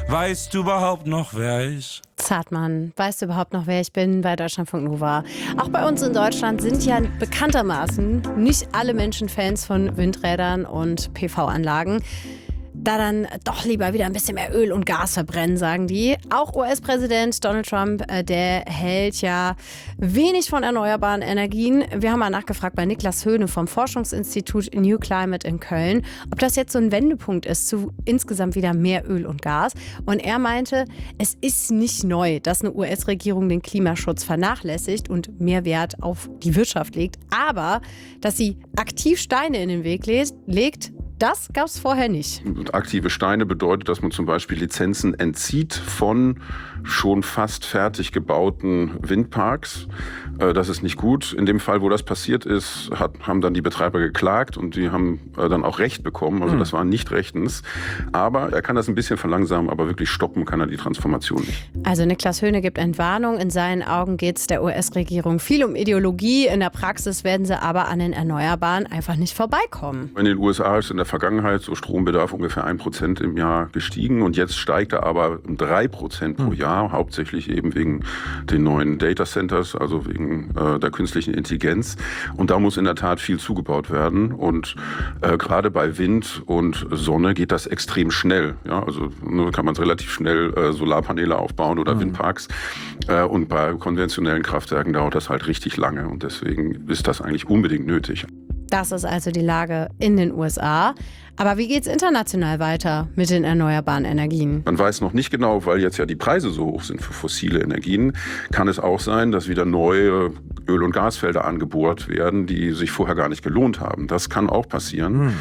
Weißt du überhaupt noch, wer ich? Zartmann, weißt du überhaupt noch, wer ich bin bei Deutschlandfunk Nova? Auch bei uns in Deutschland sind ja bekanntermaßen nicht alle Menschen Fans von Windrädern und PV-Anlagen. Da dann doch lieber wieder ein bisschen mehr Öl und Gas verbrennen, sagen die. Auch US-Präsident Donald Trump, der hält ja wenig von erneuerbaren Energien. Wir haben mal nachgefragt bei Niklas Höhne vom Forschungsinstitut New Climate in Köln, ob das jetzt so ein Wendepunkt ist zu insgesamt wieder mehr Öl und Gas. Und er meinte, es ist nicht neu, dass eine US-Regierung den Klimaschutz vernachlässigt und mehr Wert auf die Wirtschaft legt. Aber dass sie aktiv Steine in den Weg legt, das gab es vorher nicht. Aktive Steine bedeutet, dass man zum Beispiel Lizenzen entzieht von schon fast fertig gebauten Windparks. Das ist nicht gut. In dem Fall, wo das passiert ist, haben dann die Betreiber geklagt und die haben dann auch Recht bekommen. Also das war nicht rechtens. Aber er kann das ein bisschen verlangsamen, aber wirklich stoppen kann er die Transformation nicht. Also Niklas Höhne gibt Entwarnung. In seinen Augen geht es der US-Regierung viel um Ideologie. In der Praxis werden sie aber an den Erneuerbaren einfach nicht vorbeikommen. In den USA ist in der Vergangenheit so Strombedarf ungefähr 1% im Jahr gestiegen und jetzt steigt er aber um 3% pro Jahr, hauptsächlich eben wegen den neuen Data Centers, also wegen der künstlichen Intelligenz. Und da muss in der Tat viel zugebaut werden und gerade bei Wind und Sonne geht das extrem schnell. Ja, also nur kann man relativ schnell Solarpaneele aufbauen oder Windparks und bei konventionellen Kraftwerken dauert das halt richtig lange und deswegen ist das eigentlich unbedingt nötig. Das ist also die Lage in den USA. Aber wie geht es international weiter mit den erneuerbaren Energien? Man weiß noch nicht genau, weil jetzt ja die Preise so hoch sind für fossile Energien, kann es auch sein, dass wieder neue Öl- und Gasfelder angebohrt werden, die sich vorher gar nicht gelohnt haben. Das kann auch passieren.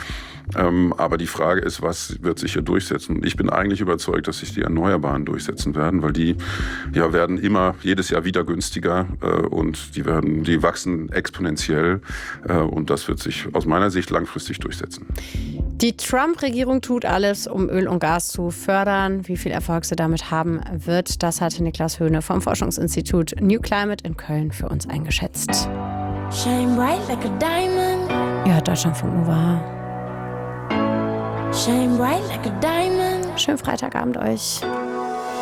Aber die Frage ist, was wird sich hier durchsetzen? Ich bin eigentlich überzeugt, dass sich die Erneuerbaren durchsetzen werden, weil die ja werden immer jedes Jahr wieder günstiger und die wachsen exponentiell und das wird sich aus meiner Sicht langfristig durchsetzen. Die Trump-Regierung tut alles, um Öl und Gas zu fördern. Wie viel Erfolg sie damit haben wird, das hatte Niklas Höhne vom Forschungsinstitut New Climate in Köln für uns eingeschätzt. Shine bright like a diamond. Ihr hört Deutschlandfunk Nova. Shine bright like a diamond. Schönen Freitagabend euch.